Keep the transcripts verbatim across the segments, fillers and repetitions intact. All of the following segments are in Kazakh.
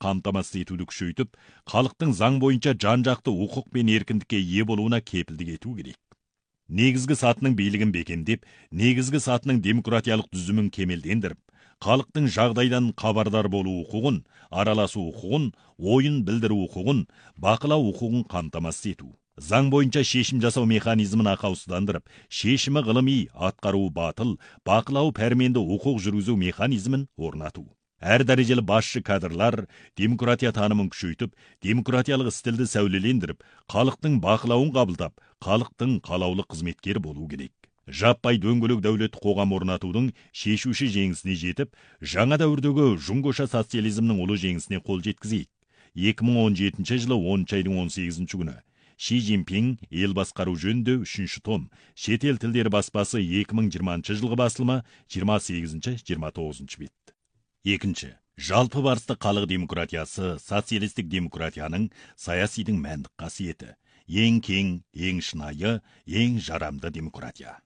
қамтамасыз етуді күшейтіп, халықтың заң бойынша жан-жақты құқық пен еркіндікке ие болуына кепілдік ету керек. Негізгі сатының билігін бекемдеп, негізгі сатының демократиялық түзімін кемелдендіріп, халықтың жағдайдан хабардар болу құқығын, араласу құқығын, ойын білдіру құқығын, бақылау құқығын қамтамасыз ету. Заң бойынша шешім жасау механизмін ақаусыздандырып, шешімі ғылыми, атқару батыл, бақылау пәрменді құқық жүргізу механизмін орнату. Әр дәрежелі басшы кадрлар демократия танымын күшейтіп, демократиялық стилді сәулелендіріп, халықтың бақылауын қабылдап, халықтың қалаулы қызметкер болу керек. Жаппай дөңгелек дәулет қоғам орнатудың шешуші жеңісіне жетіп, жаңа дәуірдегі жұңғоша социализмнің ұлы жеңісіне қол жеткізейік. екі мың он жетінші жылы оныншы айдың он сегізінші күні Ши Цзиньпин ел басқару жөнінде үшінші том, шетел тілдері баспасы екі мың жиырмасыншы жылғы басылымы жиырма сегізінші жиырма тоғызыншы бет. Екінші. Жалпы барысты халық демократиясы социалистік демократияның саясидің мәндік қасиеті. Ең кең, ең шынайы, ең жарамды демократия.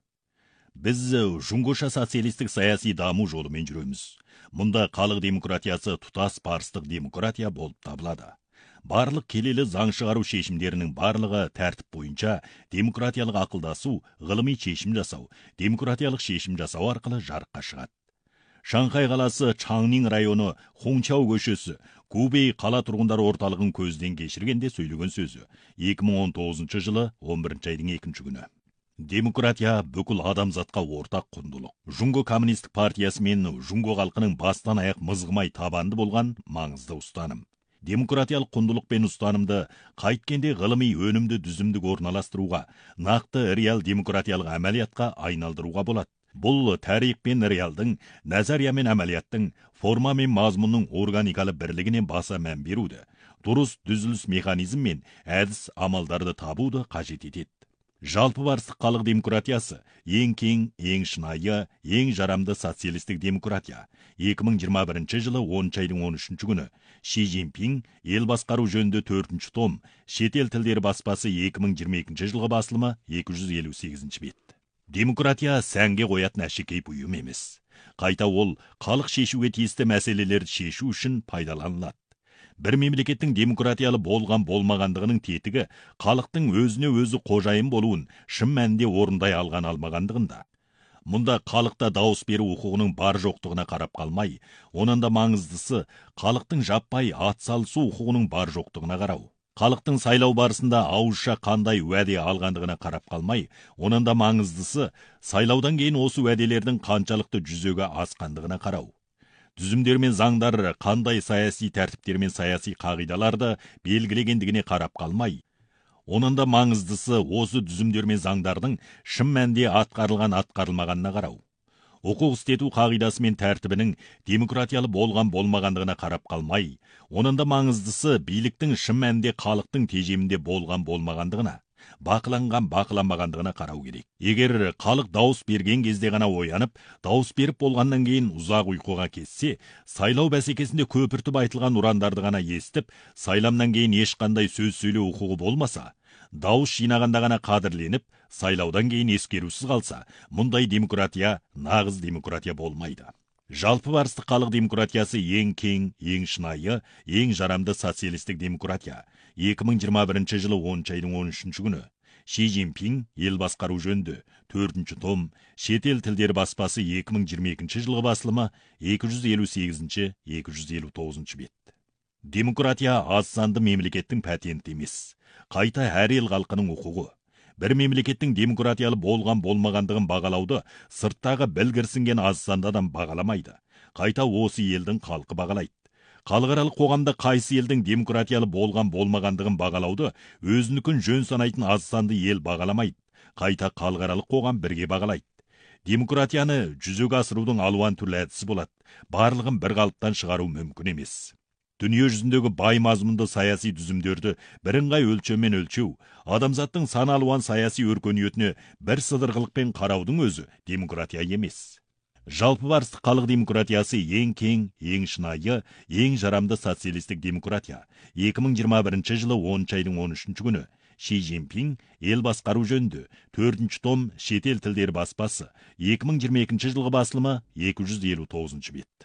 Біз жұңғоша социалистік саяси даму жолымен жүреміз. Мұнда халық демократиясы тұтас парыстық демократия болып табылады. Барлық келелі заң шығару шешімдерінің барлығы тәртіп бойынша демократиялық ақылдасу, ғылыми шешім жасау, демократиялық шешім жасау арқылы жарыққа шығады. Шанхай қаласы Чаңнин районы Хончау көшесі Губей қала тұрғындар орталығын көзден кешіргенде сөйлеген сөзі екі мың он тоғызыншы жылы он бірінші айдың екінші күні. Демократия бүкіл адамзатқа ортақ құндылық. Жұңго коммунистік партиясы мен жұңго халқының бастан аяқ мызғымай табанды болған маңызды ұстаным. Демократиялық құндылық пен ұстанымды қайткенде ғылыми өнімді дүзімдік орналастыруға, нақты реал демократиялық әмәлиятқа айналдыруға болады. Бұл тарих пен реалдың, назария мен әмәлияттың, форма мен мазмұнның органикалы бірлігіне баса мән беруді, дұрыс дүзіліс механизм мен әдіс амалдарды табуды қажет етеді. Жалпы барыстық халық демократиясы ең кең, ең шынайы, ең жарамды социалистік демократия. екі мың жиырма бірінші жылы оныншы айдың он үшінші күні Ши Цзиньпин ел басқару жөнінде төртінші том, шетел тілдері баспасы екі мың жиырма екінші жылғы басылымы екі жүз елу сегізінші бет. Демократия сәнге қоятын әшекей бұйым емес. Қайта ол халық шешуге тиісті мәселелерді шешу үшін пайдаланылады. Бір мемлекеттің демократиялы болған болмағандығының тетігі халықтың өзіне өзі қожайын болуын шын мәнінде орындай алған алмағандығында. Мұнда халықта дауыс беру құқығының бар жоқтығына қарап қалмай, онан да маңыздысы халықтың жаппай атсалысу құқығының бар жоқтығына қарау. Халықтың сайлау барысында ауызша қандай уәде алғандығына қарап қалмай, онан да маңыздысы сайлаудан кейін осы уәделердің қаншалықты жүзеге асқандығына қарау. Түзімдер мен заңдар қандай саяси тәртіптер мен саяси қағидаларды белгілегендігіне қарап қалмай, онан да маңыздысы осы түзімдер мен заңдардың шын мәнінде атқарылған атқарылмағанына қарау. Құқық істету қағидасы мен тәртібінің демократиялы болған болмағандығына қарап қалмай, онан да маңыздысы биліктің шын мәнінде халықтың тежемінде болған болмағандығына, бақыланған бақыланбағандығына қарау керек. Егер халық дауыс берген кезде ғана оянып, дауыс беріп болғаннан кейін ұзақ ұйқыға кетсе, сайлау бәсекесінде көпіртіп айтылған ұрандарды ғана естіп, сайламнан кейін ешқандай сөз сөйлеу құқығы болмаса, дауыс жинағанда ғана қадірленіп, сайлаудан кейін ескерусіз қалса, мұндай демократия нағыз демократия болмайды. Жалпы барыстық халық демократиясы ең кең, ең шынайы, ең жарамды социалистік демократия. екі мың жиырма бірінші жылы оныншы айдың он үшінші күні Ши Цзиньпин ел басқару жөнінде төртінші том, шетел тілдері баспасы екі мың жиырма екінші жылғы басылымы екі жүз елу сегізінші екі жүз елу тоғызыншы бет. Демократия аз санды мемлекеттің патенті емес. Қайта әр ел халқының құқығы. Бір мемлекеттің демократиялы болған болмағандығын бағалауды сырттағы білгірсінген аз санды адам бағаламайды. Қайта осы елдің халқы бағалайды. Халықаралық қоғамда қайсы елдің демократиялы болған болмағандығын бағалауды өзінікін жөн санайтын аз санды ел бағаламайды. Қайта халықаралық қоғам бірге бағалайды. Демократияны жүзеге асырудың алуан түрлі әдісі болады. Барлығын бір қалыптан шығару мүмкін емес. Дүние жүзіндегі бай мазмұнды саяси түзімдерді бірыңғай өлшеммен өлшеу, адамзаттың сан алуан саяси өркениетіне бір сыдырғылықпен қараудың өзі демократия емес. Жалпы барыстық халық демократиясы ең кең, ең шынайы, ең жарамды социалистік демократия. екі мың жиырма бірінші жылы оныншы айдың он үшінші күні Ши Цзиньпин ел басқару жөнінде төртінші том, шетел тілдері баспасы екі мың жиырма екінші жылғы басылымы екі жүз елу тоғызыншы бет.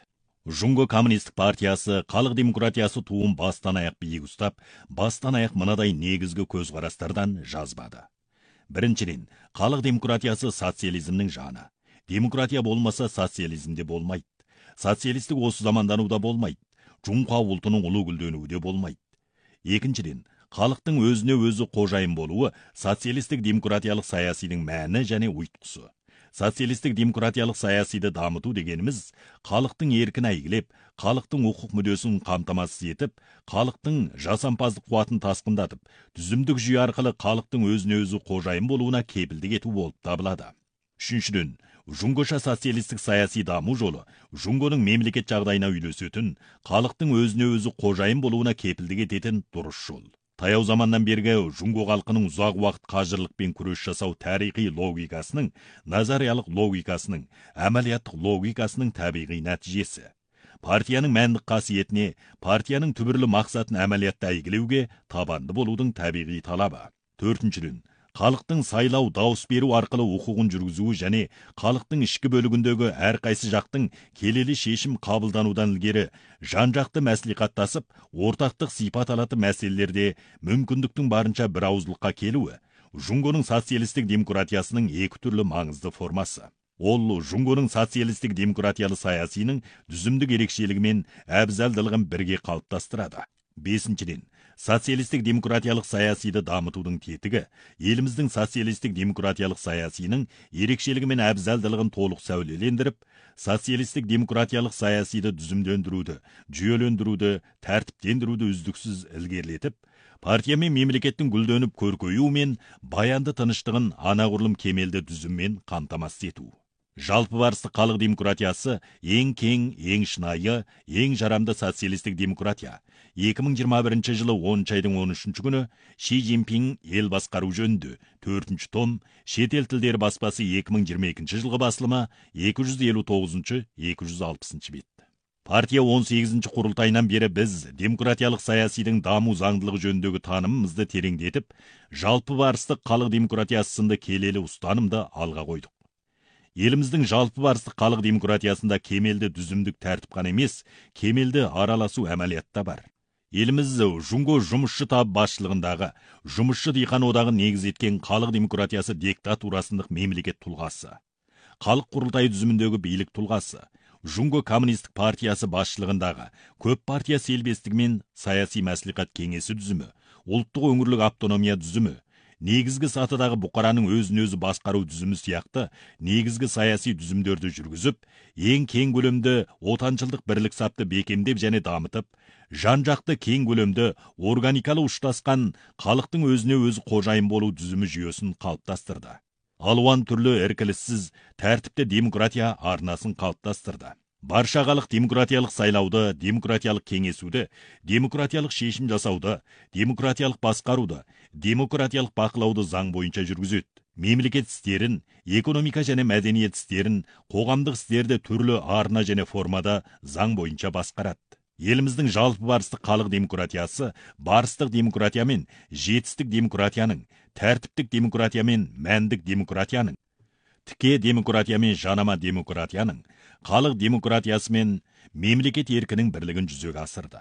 Жунго коммунистік партиясы, халық демократиясы туын бастан аяқ биік ұстап, бастан аяқ мынадай негізгі көзқарастардан жазбады. Біріншіден, халық демократиясы социализмнің жаны. Демократия болмаса социализмде болмайды. Социалистік осы замандануда болмайды. Жұңқа ұлтының ұлы гүлденуде болмайды. Екіншіден, халықтың өзіне өзі қожайын болуы социалистік демократиялық саясидың мәні және ұйытқысы. Социалистік демократиялық саясиді дамыту дегеніміз, халықтың еркін әйгілеп, халықтың құқық мүддесін қамтамасыз етіп, халықтың жасампаздық қуатын тасқындатып, түзімдік жүйе арқылы халықтың өзіне өзі қожайын болуына кепілдік ету болып табылады. Үшіншіден, Жұңгоша социалистік саяси даму жолы Жұңгоның мемлекет жағдайына үйлесетін, халықтың өзіне өзі қожайын болуына кепілдік ететін дұрыс жол. Таяу заманнан бергі Жұңго халқының ұзақ уақыт қажырлықпен күрес жасау тарихи логикасының, назариялық логикасының, әмәлияттық логикасының табиғи нәтижесі. Партияның мәндік қасиетіне, партияның түбірлі мақсатын әмәлиятта әйгілеуге табанды болудың табиғи талабы. Төртіншіден, халықтың сайлау, дауыс беру арқылы құқығын жүргізуі және халықтың ішкі бөлігіндегі әрқайсы жақтың келелі шешім қабылданудан ілгері жан-жақты мәслихаттасып, ортақтық сипат алатын мәселелерде мүмкіндіктің барынша бір ауыздылыққа келуі Жұңгоның социалистік демократиясының екі түрлі маңызды формасы. Ол Жұңгоның социалистік демократиялы саясының түзімдік ерекшелігімен әбзалдылығын бірге қалыптастырады. Бесіншіден, социалистік демократиялық саясиді дамытудың тетігі еліміздің социалистік демократиялық саясының ерекшелігімен әбзалдылығын толық сәулелендіріп, социалистік демократиялық саясиді түзімдендіруді, жүйелендіруді, тәртіптендіруді үздіксіз ілгерілетіп, партия мен мемлекеттің гүлденіп көркеюі мен баянды тыныштығын анағұрлым кемелді түзіммен қамтамасыз ету. Жалпы барысы халық демократиясы ең кең, ең шынайы, ең жарамды социалистік демократия. екі мың жиырма бірінші жылы оныншы айдың он үшінші күні Ши Цзиньпин ел басқару жөнінде төртінші том, шетел тілдері баспасы екі мың жиырма екінші жылғы басылымы екі жүз елу тоғызыншы екі жүз алпысыншы бет. Партия он сегізінші құрылтайынан бері біз демократиялық саясидың даму заңдылығы жөніндегі танымымызды тереңдетіп, жалпы барыстық халық демократиясы сынды келелі ұстанымды алға қойдық. Еліміздің жалпы барыстық халық демократиясында кемелді түзімдік тәртіп қана емес, кемелді араласу әмәлиятта бар. Еліміз Жұңго жұмысшы таб басшылығындағы жұмысшы диқан одағы негіз еткен халық демократиясы диктатурасындық мемлекет тұлғасы. Халық құрылтайы түзіміндегі билік тұлғасы. Жұңго коммунистік партиясы басшылығындағы көп партия селбестігімен саяси мәслихат кеңесі түзімі, ұлттық өңірлік автономия түзімі, негізгі сатыдағы бұқараның өзін өзі басқару түзімі сияқты негізгі саяси түзімдерді жүргізіп, ең кең көлемді отаншылдық бірлік сапты бекемдеп және дамытып, жан-жақты кең көлемді органикалы ұштасқан халықтың өзіне өзі қожайын болу түзімі жүйесін қалыптастырды. Алуан түрлі іркіліссіз тәртіпті демократия арнасын қалыптастырды. Барша халық демократиялық сайлауды, демократиялық кеңесуді, демократиялық шешім жасауды, демократиялық басқаруды, демократиялық бақылауды заң бойынша жүргізеді. Мемлекет істерін, экономика және мәдениет істерін, қоғамдық істерді түрлі арна және формада заң бойынша басқарады. Еліміздің жалпы барыстық халық демократиясы, барыстық демократия мен жетістік демократияның, тәртіптік демократия мен мәндік демократияның, тіке демократия мен жанама демократияның, халық демократиясы мен мемлекет еркінің бірлігін жүзеге асырды.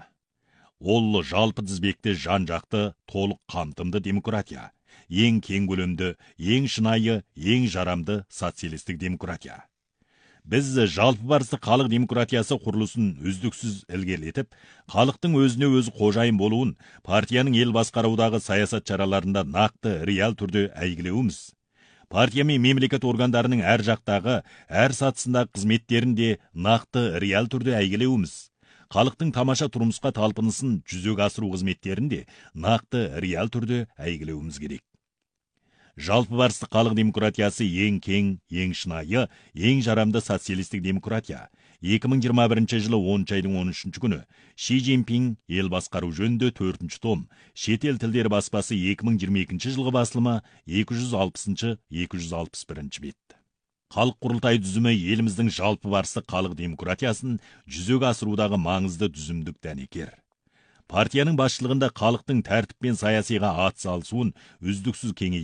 Ол жалпы тізбекті жан-жақты толық қамтымды демократия, ең кең көлемді, ең шынайы, ең жарамды социалистік демократия. Біз жалпы барыстық халық демократиясы құрылысын үздіксіз ілгерілетіп, халықтың өзіне өзі қожайын болуын партияның ел басқарудағы саясат шараларында нақты реал түрде әйгілеуіміз. Партия мен мемлекет органдарының әр жақтағы, әр сатысындағы қызметтерінде нақты реал түрде әйгілеуіміз. Халықтың тамаша тұрмысқа талпынысын жүзеге асыру қызметтерінде нақты реал түрде әйгілеуіміз керек. Жалпы барыстық халық демократиясы ең кең, ең шынайы, ең жарамды социалистік демократия. екі мың жиырма бірінші жылы оныншы айдың он үшінші күні Ши Цзиньпин ел басқару жөнінде төртінші том, шетел тілдері баспасы екі мың жиырма екінші жылғы басылымы екі жүз алпысыншы екі жүз алпыс бірінші бет. Халық құрылтай түзімі еліміздің жалпы барыстық халық демократиясын жүзеге асырудағы маңызды түзімдік дәнекер. Партияның басшылығында халықтың тәртіп пен саясиға атсалысуын үздіксіз кеңейтіп,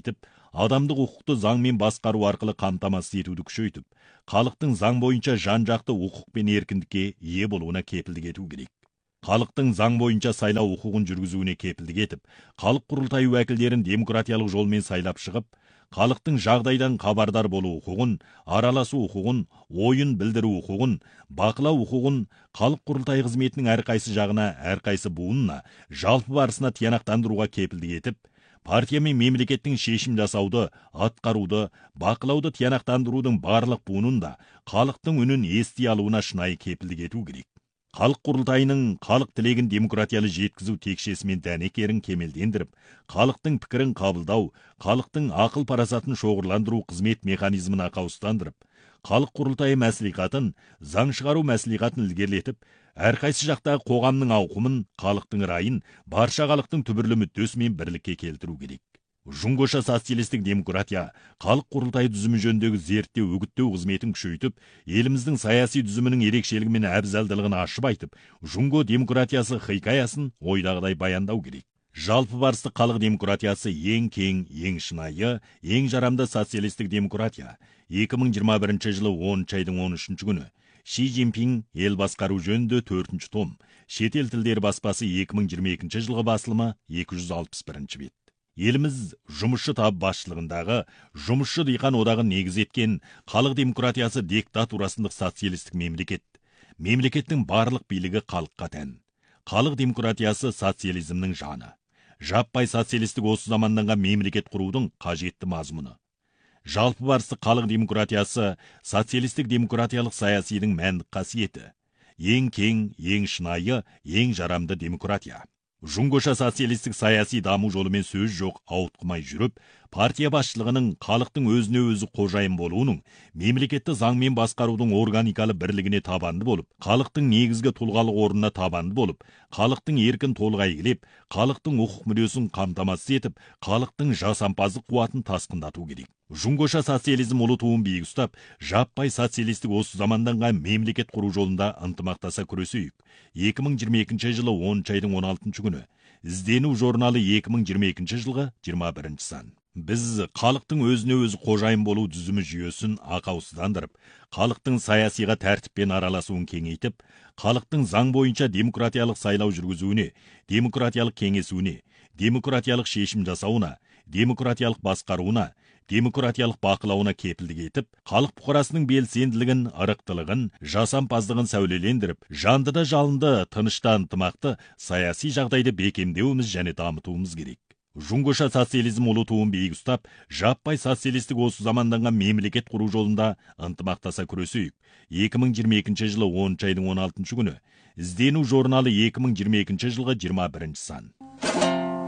адамдық құқықты заңмен басқару арқылы қамтамасыз етуді күшейтіп, халықтың заң бойынша жан-жақты құқық пен еркіндікке ие болуына кепілдік ету керек. Халықтың заң бойынша сайлау құқығын жүргізуіне кепілдік етіп, халық құрылтайы уәкілдерін демократиялық жолмен сайлап шығып, халықтың жағдайдан хабардар болу құқығын, араласу құқығын, ойын білдіру құқығын, бақылау құқығын, халық құрылтайы қызметінің әрқайсы жағына, әрқайсы буынына, жалпы барысына тиянақтандыруға кепілдік етіп, партия мен мемлекеттің шешім жасауды, атқаруды, бақылауды тиянақтандырудың барлық буынын да халықтың үнін ести алуына шынайы кепілдік ету керек. Халық құрылтайының халық тілегін демократиялы жеткізу текшесімен дәнекерін кемелдендіріп, халықтың пікірін қабылдау, халықтың ақыл парасатын шоғырландыру қызмет механизмін ақаустандырып, халық құрылтайы мәслихатын, заң шығару мәслихатын ілгерілетіп, әрқайсы жақтағы қоғамның ауқымын, халықтың райын, барша халықтың түбірлі мүддесімен бірлікке келтіру керек. Жұңғоша социалистік демократия, халық құрылтайы түзімі жөніндегі зерттеу, үгіттеу қызметін күшейтіп, еліміздің саяси түзімінің ерекшелігі мен әбзалдылығын ашып айтып, жұңго демократиясы хикаясын ойдағыдай баяндау керек. Жалпы барысты халық демократиясы ең кең, ең шынайы, ең жарамды социалистік демократия. екі мың жиырма бірінші жылы оныншы айдың он үшінші күні Ши Цзиньпин ел басқару жөнінде төртінші том, шетел тілдері баспасы екі мың жиырма екінші жылғы басылымы екі жүз алпыс бірінші бет. Еліміз жұмысшы тап басшылығындағы жұмысшы диқан одағын негіз еткен халық демократиясы диктатурасындық социалистік мемлекет. Мемлекеттің барлық билігі халыққа тән. Халық демократиясы социализмнің жаны. Жаппай социалистік осы заманданған мемлекет құрудың қажетті мазмұны. Жалпы барысты халық демократиясы социалистік демократиялық саясидің мәндік қасиеті. Ең кең, ең шынайы, ең жарамды демократия. Жұңғоша социалистік саяси даму жолымен сөз жоқ ауытқымай жүріп, партия басшылығының халықтың өзіне өзі қожайын болуының, мемлекетті заңмен басқарудың органикалы бірлігіне табанды болып, халықтың негізгі тұлғалық орнына табанды болып, халықтың еркін толық әйгілеп, халықтың құқық мүддесін қамтамасыз етіп, халықтың жасампаздық қуатын тасқындату керек. Жұңғоша социализм ұлы туын биік ұстап, жаппай социалистік осы заманданған мемлекет құру жолында ынтымақтаса күресейік. екі мың жиырма екінші жылы оныншы айдың он алтыншы күні Іздену журналы екі мың жиырма екінші жылғы жиырма бірінші сан. Біз халықтың өзіне өзі қожайын болу түзімі жүйесін ақаусыздандырып, халықтың саясиға тәртіппен араласуын кеңейтіп, халықтың заң бойынша демократиялық сайлау жүргізуіне, демократиялық кеңесуіне, демократиялық шешім жасауына, демократиялық басқаруына, демократиялық бақылауына кепілдік етіп, халық бұқарасының белсенділігін, ырықтылығын, жасампаздығын сәулелендіріп, жанды да жалынды, тынышта ынтымақты саяси жағдайды бекемдеуіміз және дамытуымыз керек. Жұңғоша социализм ұлы туын биік ұстап, жаппай социалистік осы заманданған мемлекет құру жолында ынтымақтаса күресейік. екі мың жиырма екінші жылы оныншы айдың он алтыншы күні Іздену журналы екі мың жиырма екінші жылғы жиырма бірінші сан.